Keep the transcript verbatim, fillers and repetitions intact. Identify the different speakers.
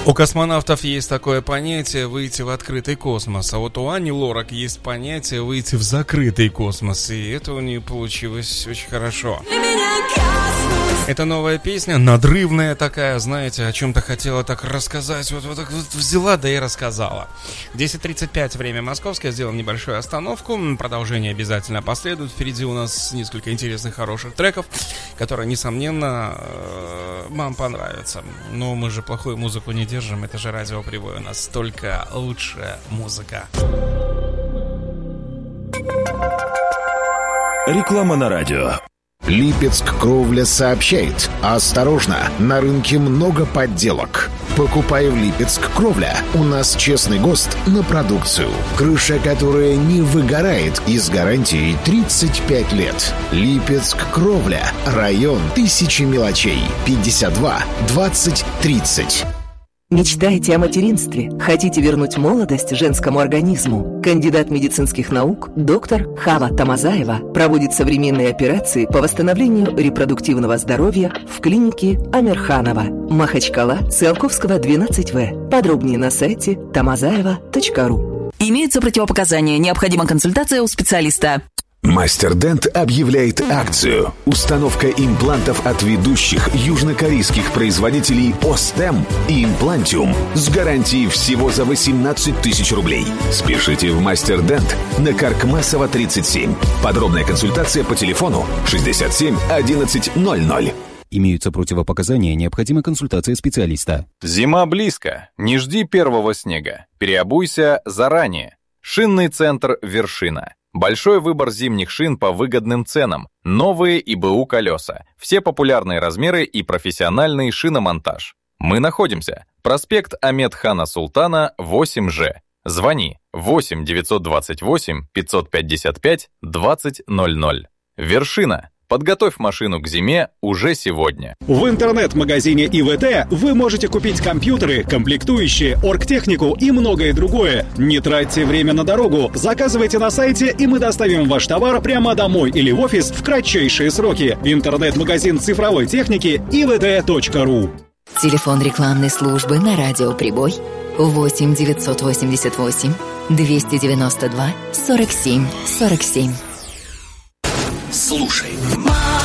Speaker 1: У космонавтов есть такое понятие «выйти в открытый космос», а вот у Ани Лорак есть понятие «выйти в закрытый космос», и это у нее получилось очень хорошо. Это новая песня, надрывная такая, знаете, о чем-то хотела так рассказать, вот, вот так вот взяла, да и рассказала. десять тридцать пять, время московское, сделаем небольшую остановку, продолжение обязательно последует, впереди у нас несколько интересных, хороших треков, которые, несомненно, вам понравятся. Но мы же плохую музыку не держим, это же радио Прибой, у нас только лучшая музыка.
Speaker 2: Реклама на радио.
Speaker 3: Липецк Кровля сообщает: осторожно, на рынке много подделок. Покупай в Липецк Кровля. У нас честный ГОСТ на продукцию. Крыша, которая не выгорает, и с гарантией тридцать пять лет. Липецк Кровля. Район Тысячи мелочей. пятьдесят два двадцать тридцать.
Speaker 4: Мечтаете о материнстве? Хотите вернуть молодость женскому организму? Кандидат медицинских наук, доктор Хава Тамазаева проводит современные операции по восстановлению репродуктивного здоровья в клинике Амирханова, Махачкала, Циолковского, двенадцать вэ. Подробнее на сайте тамазаева точка ру.
Speaker 5: Имеются противопоказания. Необходима консультация у специалиста.
Speaker 2: Мастер Дент объявляет акцию. Установка имплантов от ведущих южнокорейских производителей Остем и Имплантиум с гарантией всего за восемнадцать тысяч рублей. Спешите в Мастер Дент на Каркмасова, тридцать семь. Подробная консультация по телефону шестьдесят семь одиннадцать ноль ноль.
Speaker 6: Имеются противопоказания, необходима консультация специалиста.
Speaker 7: Зима близко. Не жди первого снега. Переобуйся заранее. Шинный центр «Вершина». Большой выбор зимних шин по выгодным ценам, новые ИБУ колеса, все популярные размеры и профессиональный шиномонтаж. Мы находимся. Проспект Амедхана Султана, восемь Ж. Звони восемь девятьсот двадцать восемь пятьсот пятьдесят пять двадцать ноль ноль. Вершина. Подготовь машину к зиме уже сегодня.
Speaker 8: В интернет-магазине ИВТ вы можете купить компьютеры, комплектующие, оргтехнику и многое другое. Не тратьте время на дорогу. Заказывайте на сайте, и мы доставим ваш товар прямо домой или в офис в кратчайшие сроки. Интернет-магазин цифровой техники и ви ти точка ру.
Speaker 9: Телефон рекламной службы на радио Прибой восемь девятьсот восемьдесят восемь двести девяносто два сорок семь сорок семь.
Speaker 2: Слушай.